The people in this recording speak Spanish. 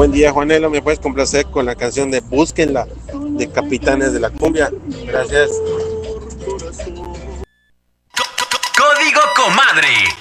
Buen día, Juanelo. ¿Me puedes complacer con la canción de Búsquenla de Capitanes de la Cumbia? Gracias. Código Comadre.